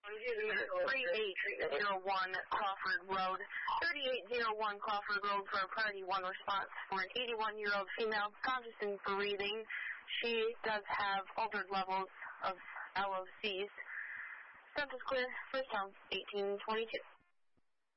3801 Crawford Road. 3801 Crawford Road for a priority 1 response for an 81-year-old female conscious and breathing. She does have altered levels of LOCs. Census clear, first sound 1822.